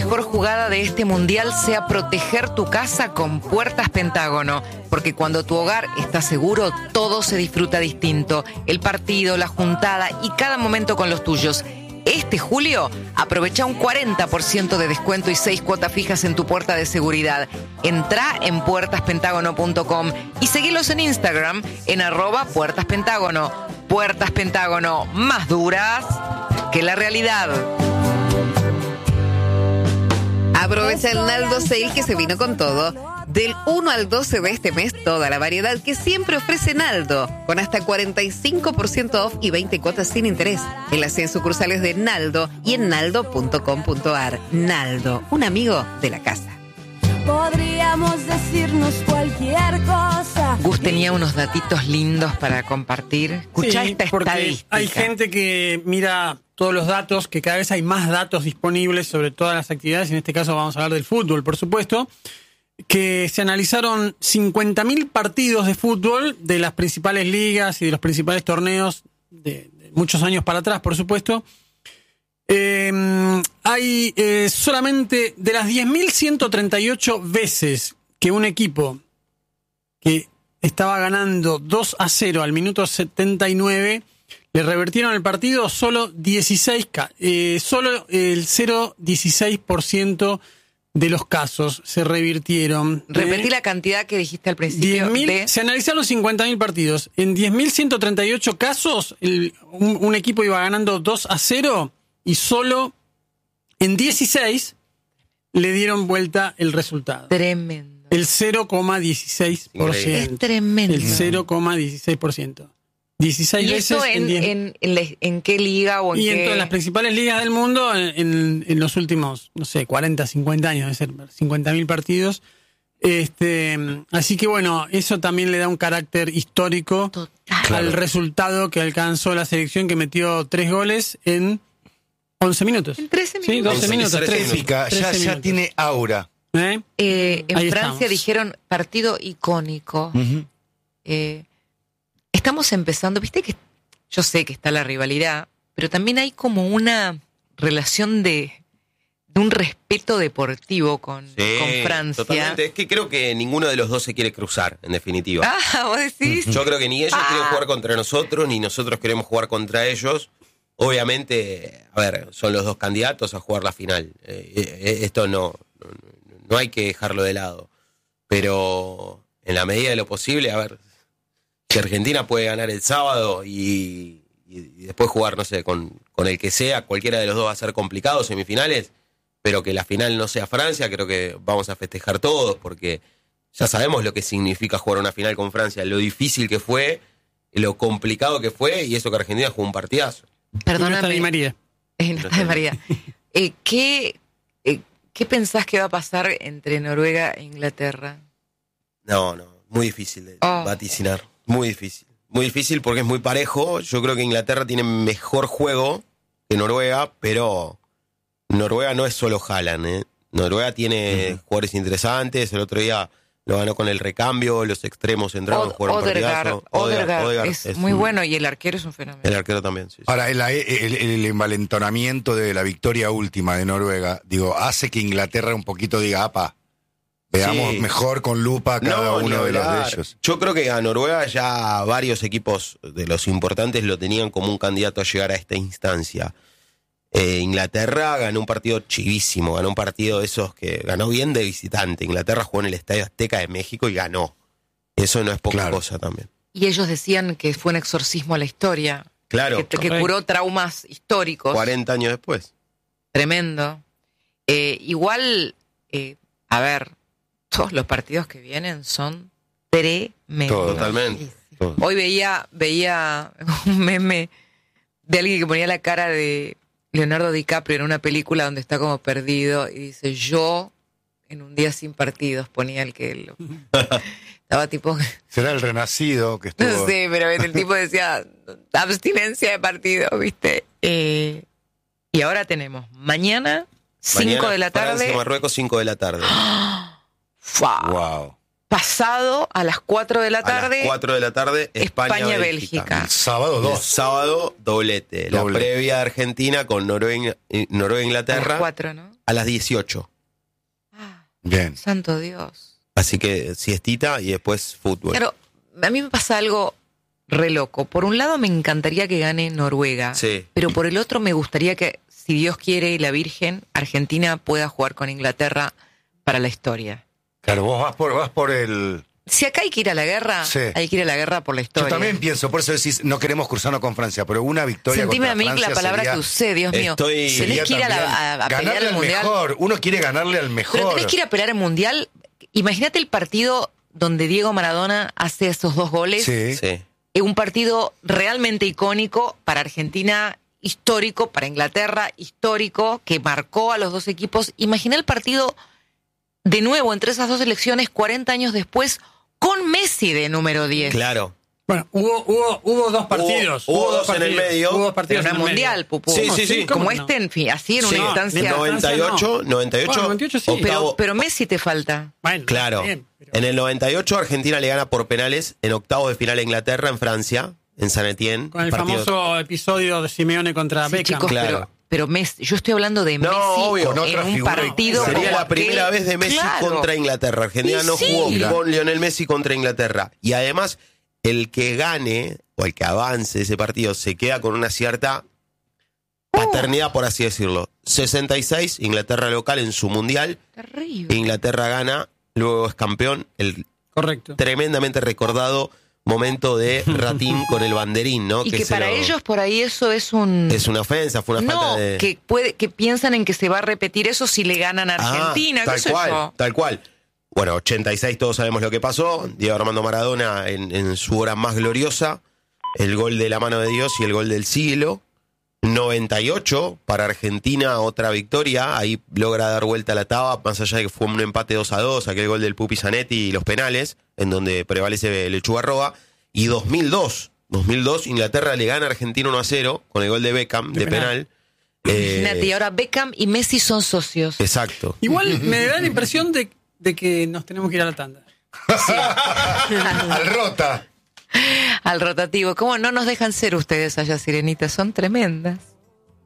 mejor jugada de este mundial sea proteger tu casa con Puertas Pentágono, porque cuando tu hogar está seguro, todo se disfruta distinto. El partido, la juntada y cada momento con los tuyos. Este julio, aprovecha un 40% de descuento y 6 cuotas fijas en tu puerta de seguridad. Entrá en puertaspentágono.com y seguilos en Instagram en @puertaspentágono. Puertas Pentágono, más duras que la realidad. Aprovecha el Naldo Sale que se vino con todo. Del 1 al 12 de este mes, toda la variedad que siempre ofrece Naldo, con hasta 45% off y 20 cuotas sin interés en las 100 sucursales de Naldo y en naldo.com.ar. Naldo, un amigo de la casa. Podríamos decirnos cualquier cosa. Gus tenía unos datitos lindos para compartir. Escuchá esta estadística. Hay gente que mira todos los datos, que cada vez hay más datos disponibles sobre todas las actividades. En este caso vamos a hablar del fútbol, por supuesto. Que se analizaron 50.000 partidos de fútbol de las principales ligas y de los principales torneos de muchos años para atrás, por supuesto. Hay solamente de las 10.138 veces que un equipo que estaba ganando 2-0 al minuto 79 le revertieron el partido, solo el 0,16% de los casos se revirtieron. Repetí la cantidad que dijiste al principio. Se analizaron 50.000 partidos. En 10.138 casos, un equipo iba ganando 2-0 y solo en 16 le dieron vuelta el resultado. Tremendo. El 0,16%. Es tremendo. El 0,16%. 16 ¿Y veces esto en qué liga o en y qué? en todas las principales ligas del mundo en los últimos, no sé, 40, 50 años, debe ser 50.000 partidos. Así que bueno, eso también le da un carácter histórico al resultado que alcanzó la selección, que metió 3 goles en 11 minutos. En 13 minutos. Sí, 12 minutos. 13 ya tiene aura. En Ahí Francia estamos. dijeron partido icónico. Estamos empezando, viste que yo sé que está la rivalidad, pero también hay como una relación de un respeto deportivo con Francia. Totalmente. Es que creo que ninguno de los dos se quiere cruzar, en definitiva. ¿Vos decís? Yo creo que ni ellos quieren jugar contra nosotros, ni nosotros queremos jugar contra ellos. Obviamente, a ver, son los dos candidatos a jugar la final. Esto no hay que dejarlo de lado. Pero en la medida de lo posible, a ver, si Argentina puede ganar el sábado y después jugar, no sé, con el que sea, cualquiera de los dos va a ser complicado, semifinales, pero que la final no sea Francia, creo que vamos a festejar todos, porque ya sabemos lo que significa jugar una final con Francia, lo difícil que fue, lo complicado que fue, y eso que Argentina jugó un partidazo. Perdóname. No está Di María. No está Di María. ¿Qué pensás que va a pasar entre Noruega e Inglaterra? No, muy difícil de vaticinar. Muy difícil. Muy difícil porque es muy parejo. Yo creo que Inglaterra tiene mejor juego que Noruega, pero Noruega no es solo Haaland, Noruega tiene jugadores interesantes. El otro día lo ganó con el recambio, los extremos entraron, jugaron partidazo. Odegaard es muy bueno y el arquero es un fenómeno. El arquero también, sí. Ahora, el envalentonamiento de la victoria última de Noruega, hace que Inglaterra un poquito diga, apa, veamos mejor con lupa cada uno de los de ellos. Yo creo que a Noruega ya varios equipos de los importantes lo tenían como un candidato a llegar a esta instancia. Inglaterra ganó un partido chivísimo, ganó un partido de esos que ganó bien de visitante. Inglaterra jugó en el Estadio Azteca de México y ganó. Eso no es poca cosa también. Y ellos decían que fue un exorcismo a la historia. Claro. Que curó traumas históricos. 40 años después. Tremendo. Igual, a ver, todos los partidos que vienen son tremendos. Totalmente. Hoy veía un meme de alguien que ponía la cara de Leonardo DiCaprio en una película donde está como perdido y dice, yo en un día sin partidos, ponía el que estaba tipo... Será el Renacido que estuvo... No sé, pero el tipo decía abstinencia de partido, ¿viste? Y ahora tenemos mañana 5 de la tarde. Francia, Marruecos, 5 de la tarde. Wow. pasado a las 4 de la tarde. A las 4 de la tarde, España-Bélgica. Sábado 2. Sábado, doblete. La previa de Argentina con Noruega-Inglaterra. A las 4, ¿no? A las 18. Bien. Santo Dios. Así que siestita y después fútbol. Claro, a mí me pasa algo re loco. Por un lado me encantaría que gane Noruega. Sí. Pero por el otro me gustaría que, si Dios quiere y la Virgen, Argentina pueda jugar con Inglaterra para la historia. Claro, vos vas por el... Si acá hay que ir a la guerra, Sí. hay que ir a la guerra por la historia. Yo también pienso, por eso decís, no queremos cruzarnos con Francia, pero una victoria Sentime contra a mí Francia la palabra sería, que usé, Dios mío. Estoy- Tenés que ir a pelear ganarle el al Mundial. mejor. Uno quiere ganarle al mejor. Pero tenés que ir a pelear el Mundial. Imagínate el partido donde Diego Maradona hace esos 2 goles. Sí. Sí. Un partido realmente icónico para Argentina, histórico para Inglaterra, histórico, que marcó a los 2 equipos. Imagina el partido de nuevo entre esas 2 selecciones 40 años después con Messi de número 10. Claro. Bueno, hubo 2 partidos. Hubo dos en el medio. Hubo 2 Pero partidos una en el medio. mundial, Pupú. Sí, sí, sí. Como ¿Cómo no? este, en fin, así en Sí, una instancia. no, 98, Bueno, 98, sí. octavo. Pero Messi te falta. Bueno, Claro. bien, pero- En el 98 Argentina le gana por penales en octavos de final a Inglaterra en Francia, en San Etienne. Con el Partido- famoso episodio de Simeone contra Sí, Beckham. chicos, Claro. pero Messi, yo estoy hablando de No, Messi obvio. Con otra en un figura partido Sería como la aquel. primera vez de Messi Claro. contra Inglaterra. Argentina Y no sí. jugó Mira. con Lionel Messi contra Inglaterra. Y además, el que gane o el que avance ese partido se queda con una cierta paternidad, por así decirlo. 66, Inglaterra local en su mundial. Terrible. Inglaterra gana, luego es campeón. El Correcto. tremendamente recordado momento de Ratín con el banderín, ¿no? Y que se para lo- ellos por ahí eso es un... es una ofensa, fue una no, falta de... que piensan en que se va a repetir eso si le ganan a Argentina, qué tal sé cual, yo. tal cual. Bueno, 86 todos sabemos lo que pasó. Diego Armando Maradona en su hora más gloriosa. El gol de la mano de Dios y el gol del siglo. 98 para Argentina, otra victoria. Ahí logra dar vuelta a la taba, más allá de que fue un empate 2-2, aquel gol del Pupi Zanetti y los penales, en donde prevalece Lechuga Roa. Y 2002, Inglaterra le gana a Argentina 1-0 con el gol de Beckham, de penal. Imagínate, y ahora Beckham y Messi son socios. Exacto. Igual me da la impresión de que nos tenemos que ir a la tanda. Al rota. Al rotativo. ¿Cómo no nos dejan ser ustedes allá, Sirenitas? Son tremendas.